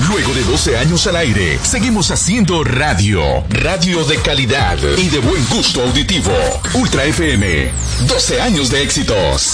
Luego de 12 años al aire, seguimos haciendo radio. Radio de calidad y de buen gusto auditivo. Ultra FM. 12 años de éxitos.